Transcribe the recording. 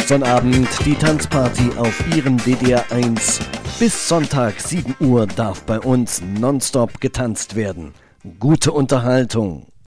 Sonnabend die Tanzparty auf Ihrem DDR1. Bis Sonntag 7 Uhr darf bei uns nonstop getanzt werden. Gute Unterhaltung.